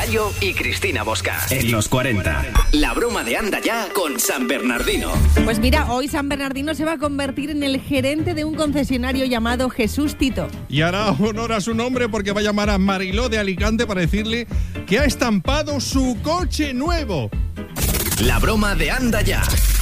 Gallo y Cristina Bosca. En los 40. La broma de Anda Ya con San Bernardino. Pues mira, hoy San Bernardino se va a convertir en el gerente de un concesionario llamado Jesús Tito. Y hará honor a su nombre porque va a llamar a Mariló de Alicante para decirle que ha estampado su coche nuevo. La broma de Anda Ya.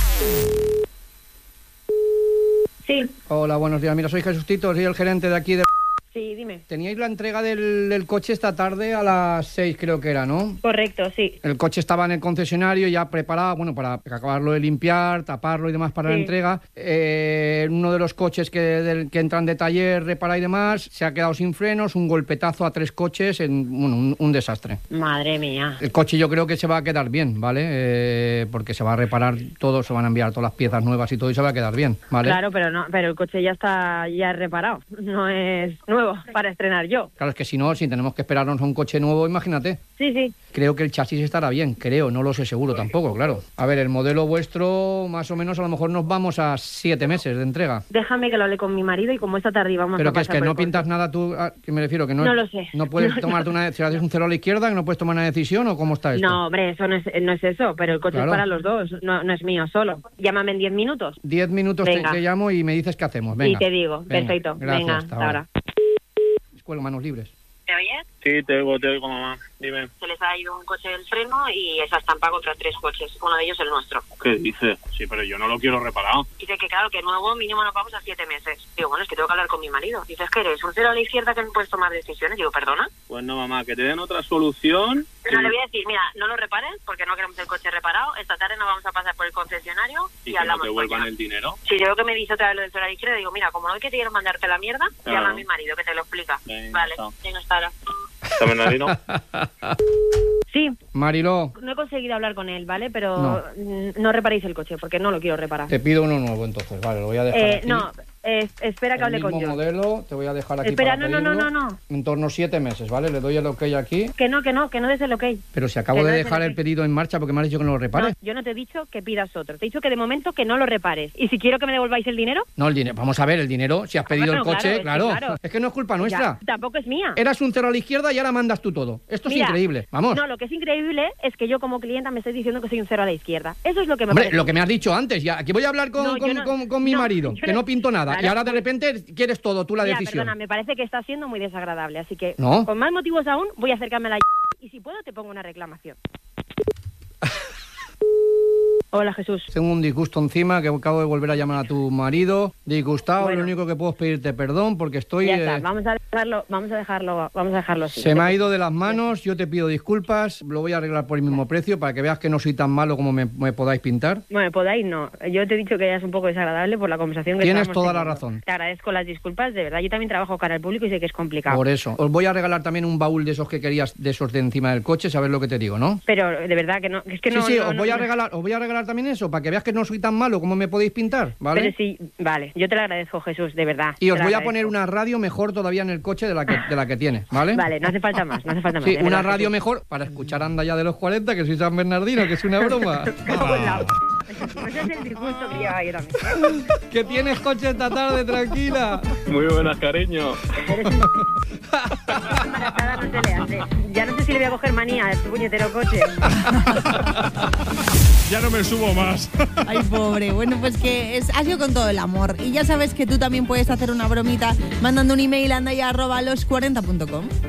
Sí. Hola, buenos días. Mira, soy Jesús Tito, soy el gerente de aquí de... Sí, dime. Teníais la entrega del coche esta tarde a las 6, creo que era, ¿no? Correcto, sí. El coche estaba en el concesionario ya preparado, bueno, para acabarlo de limpiar, taparlo y demás para la entrega. Uno de los coches que entran de taller, repara y demás, se ha quedado sin frenos, un golpetazo a 3 coches, un desastre. Madre mía. El coche yo creo que se va a quedar bien, ¿vale? Porque se va a reparar todo, se van a enviar todas las piezas nuevas y todo y se va a quedar bien, ¿vale? Claro, pero el coche ya está reparado, no es nuevo para estrenar yo. Claro, es que si tenemos que esperarnos a un coche nuevo, imagínate. Sí. Creo que el chasis estará bien, no lo sé seguro tampoco, claro. A ver, el modelo vuestro, más o menos, a lo mejor nos vamos a 7 meses de entrega. Déjame que lo hable con mi marido y como esta tarde íbamos Pero a que es pasar que por no el coche. pintas nada tú, que me refiero, que no... No lo sé. No puedes tomarte si haces un cero a la izquierda, que no puedes tomar una decisión, ¿o cómo está esto? No, hombre, eso no es eso, pero el coche Claro. es para los dos, no es mío solo. Llámame en 10 minutos. 10 minutos te llamo y me dices qué hacemos, venga. Y te digo, Venga, perfecto. gracias, Venga, hasta hasta ahora. Cuelga, manos libres. ¿Me oyes? Sí, te oigo, mamá. Dime. Se les ha ido un coche del freno y esa estampa contra 3 coches, uno de ellos el nuestro. ¿Qué dices? Sí, pero yo no lo quiero reparado. Dice que claro, que nuevo mínimo nos vamos a 7 meses. Digo, bueno, es que tengo que hablar con mi marido. Dices que eres un cero a la izquierda que no puedes tomar decisiones. Digo, ¿perdona? Pues no, mamá, que te den otra solución. Pero le voy a decir, mira, no lo repares porque no queremos el coche reparado. Esta tarde nos vamos a pasar por el concesionario Y y que no hablamos te con vuelvan ella. el dinero. Si yo veo que me dice otra vez lo del cero a la izquierda, digo, mira, como no que quiero mandarte la mierda, Claro. llama a mi marido que te lo explica. Venga, Vale, chao. venga, hasta ahora. ¿Está Bernardino? Sí, Mariló, no he conseguido hablar con él, ¿vale? Pero No. no reparéis el coche porque no lo quiero reparar. te pido uno nuevo entonces, vale, lo voy a dejar aquí. No, espera que hable el con mismo John. modelo, te voy a dejar aquí Espera, para no. pedirlo. En torno a 7 meses, ¿vale? Le doy el ok aquí. Que no des el ok. Pero si acabo Que no de es dejar el el ok. pedido en marcha porque me has dicho que no lo repares. No, yo no te he dicho que pidas otro. Te he dicho que de momento que no lo repares. Y si quiero que me devolváis el dinero, No, el dinero. Vamos a ver, el dinero. Si has pedido bueno, el coche, claro, claro. es que Es que no es culpa nuestra. ya, tampoco es mía. Eras un cero a la izquierda y ahora mandas tú todo. Esto Mira, es increíble. Vamos. No, lo que es increíble es que yo como clienta me estés diciendo que soy un cero a la izquierda. Eso es lo que me Hombre, parece. lo que me has dicho antes, ya. Aquí voy a hablar No, yo con mi no, marido, yo que no pinto nada. Claro, y ahora de pues- repente quieres todo, tú la Mira, decisión. perdona, me parece que está siendo muy desagradable. Así que, No. con más motivos aún, voy a acercarme a la y si puedo te pongo una reclamación. Hola, Jesús. Tengo un disgusto encima, que acabo de volver a llamar a tu marido. Disgustado, Bueno. lo único que puedo es pedirte perdón porque estoy... Ya está, vamos a dejarlo así. Se me ha ido de las manos, yo te pido disculpas, lo voy a arreglar por el mismo precio para que veas que no soy tan malo como me podáis pintar. Bueno, podáis no. Yo te he dicho que ya es un poco desagradable por la conversación que Tienes estábamos toda la teniendo. razón. Te agradezco las disculpas, de verdad. Yo también trabajo cara al público y sé que es complicado. Por eso. Os voy a regalar también un baúl de esos que querías, de esos de encima del coche, ¿sabes lo que te digo, no? Pero de verdad que no, es que no. Sí, no, os voy a no. regalar también eso, para que veas que no soy tan malo como me podéis pintar, ¿vale? Pero sí, vale, yo te lo agradezco, Jesús, de verdad. Y os te lo voy a agradezco. poner una radio mejor todavía en el coche de la que tienes, ¿vale? Vale, no hace falta más, Sí, de una verdad, radio Jesús. mejor para escuchar Anda Ya de los 40, que soy San Bernardino, que es una broma. No seas el disgusto que lleva yo también. Que tienes coche esta tarde, tranquila. Muy buenas, cariño. Eres un... embarazada no te le hace. Ya no sé si le voy a coger manía a este puñetero coche. Ya no me subo más. Ay, pobre. Bueno, pues que ha sido con todo el amor. Y ya sabes que tú también puedes hacer una bromita mandando un email a andaya@los40.com.